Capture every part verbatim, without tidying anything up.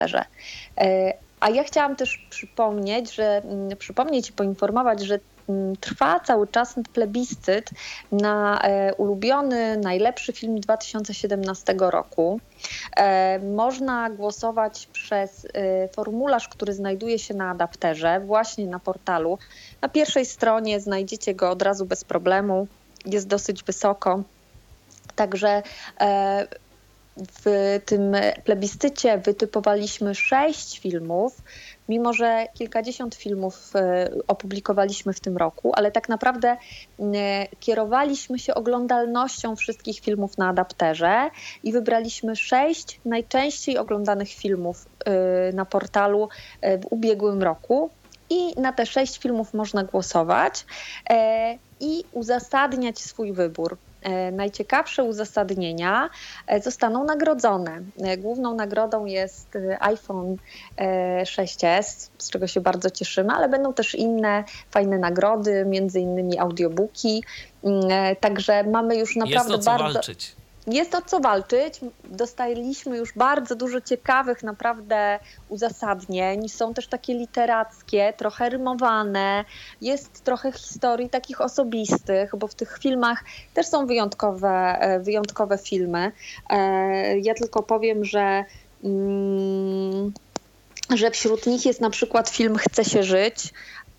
A ja chciałam też przypomnieć, że przypomnieć i poinformować, że trwa cały czas plebiscyt na ulubiony, najlepszy film dwa tysiące siedemnastego roku. Można głosować przez formularz, który znajduje się na adapterze, właśnie na portalu. Na pierwszej stronie znajdziecie go od razu bez problemu. Jest dosyć wysoko. Także w tym plebiscycie wytypowaliśmy sześć filmów, mimo że kilkadziesiąt filmów opublikowaliśmy w tym roku, ale tak naprawdę kierowaliśmy się oglądalnością wszystkich filmów na adapterze i wybraliśmy sześć najczęściej oglądanych filmów na portalu w ubiegłym roku. I na te sześć filmów można głosować i uzasadniać swój wybór. Najciekawsze uzasadnienia zostaną nagrodzone. Główną nagrodą jest iPhone sześć es, z czego się bardzo cieszymy, ale będą też inne fajne nagrody, między innymi audiobooki. Także mamy już naprawdę jest o co bardzo... walczyć. Jest o co walczyć. Dostaliśmy już bardzo dużo ciekawych naprawdę uzasadnień. Są też takie literackie, trochę rymowane. Jest trochę historii takich osobistych, bo w tych filmach też są wyjątkowe, wyjątkowe filmy. Ja tylko powiem, że, że wśród nich jest na przykład film Chce się żyć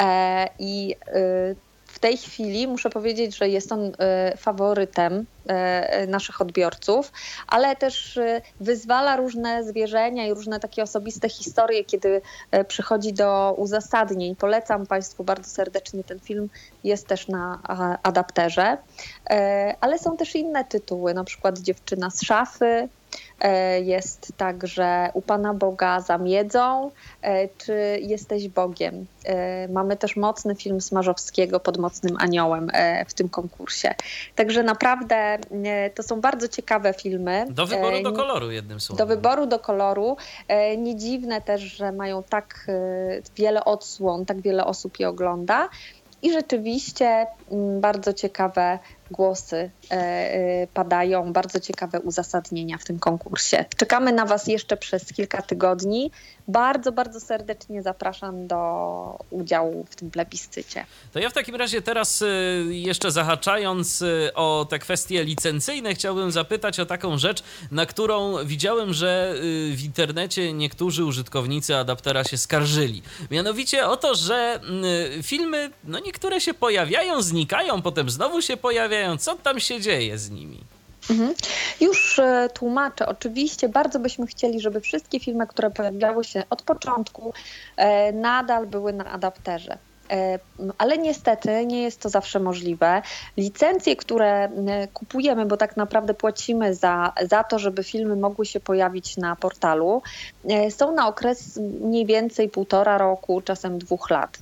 i w tej chwili muszę powiedzieć, że jest on faworytem naszych odbiorców, ale też wyzwala różne zwierzenia i różne takie osobiste historie, kiedy przychodzi do uzasadnień. Polecam Państwu bardzo serdecznie ten film, jest też na adapterze, ale są też inne tytuły, na przykład Dziewczyna z szafy, jest także U Pana Boga za miedzą, czy Jesteś Bogiem. Mamy też mocny film Smarzowskiego Pod mocnym aniołem w tym konkursie. Także naprawdę to są bardzo ciekawe filmy. Do wyboru do koloru, jednym słowem. Do wyboru do koloru. Nie dziwne też, że mają tak wiele odsłon, tak wiele osób je ogląda. I rzeczywiście bardzo ciekawe głosy padają, bardzo ciekawe uzasadnienia w tym konkursie. Czekamy na Was jeszcze przez kilka tygodni. Bardzo, bardzo serdecznie zapraszam do udziału w tym plebiscycie. To ja w takim razie teraz jeszcze zahaczając o te kwestie licencyjne, chciałbym zapytać o taką rzecz, na którą widziałem, że w internecie niektórzy użytkownicy adaptera się skarżyli. Mianowicie o to, że filmy, no niektóre się pojawiają, znikają, potem znowu się pojawiają. Co tam się dzieje z nimi? Mhm. Już e, tłumaczę. Oczywiście bardzo byśmy chcieli, żeby wszystkie filmy, które pojawiały się od początku, e, nadal były na adapterze. E, ale niestety nie jest to zawsze możliwe. Licencje, które kupujemy, bo tak naprawdę płacimy za, za to, żeby filmy mogły się pojawić na portalu, e, są na okres mniej więcej półtora roku, czasem dwóch lat.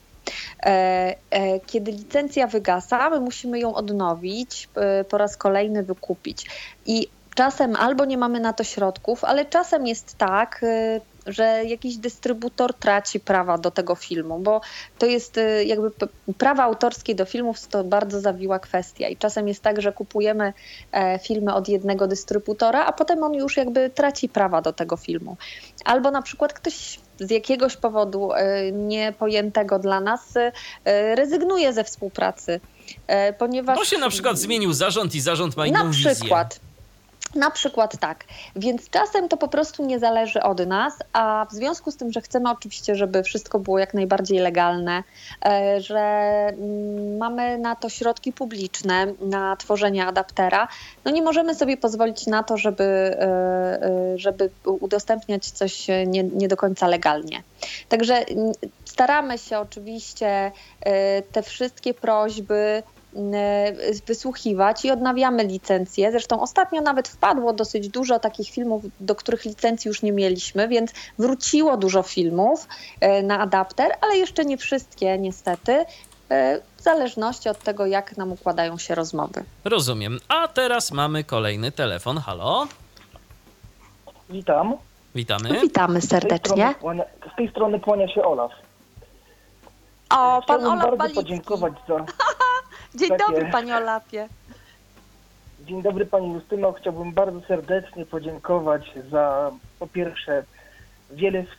Kiedy licencja wygasa, my musimy ją odnowić, po raz kolejny wykupić. I czasem albo nie mamy na to środków, ale czasem jest tak, że jakiś dystrybutor traci prawa do tego filmu, bo to jest jakby prawa autorskie do filmów to bardzo zawiła kwestia i czasem jest tak, że kupujemy filmy od jednego dystrybutora, a potem on już jakby traci prawa do tego filmu. Albo na przykład ktoś z jakiegoś powodu niepojętego dla nas rezygnuje ze współpracy, ponieważ... Bo się na przykład zmienił zarząd i zarząd ma inną na wizję. przykład. Na przykład tak. Więc czasem to po prostu nie zależy od nas, a w związku z tym, że chcemy oczywiście, żeby wszystko było jak najbardziej legalne, że mamy na to środki publiczne, na tworzenie adaptera, no nie możemy sobie pozwolić na to, żeby, żeby udostępniać coś nie, nie do końca legalnie. Także staramy się oczywiście te wszystkie prośby wysłuchiwać i odnawiamy licencje. Zresztą ostatnio nawet wpadło dosyć dużo takich filmów, do których licencji już nie mieliśmy, więc wróciło dużo filmów na adapter, ale jeszcze nie wszystkie niestety, w zależności od tego, jak nam układają się rozmowy. Rozumiem. A teraz mamy kolejny telefon. Halo? Witam. Witamy. Witamy serdecznie. Z tej strony, z tej strony kłania się Olaf. O, pan Chciałbym Olaf bardzo Balicki. podziękować za... Dzień takie... dobry, panie Olafie. Dzień dobry, pani Justyno. Chciałbym bardzo serdecznie podziękować za, po pierwsze, wiele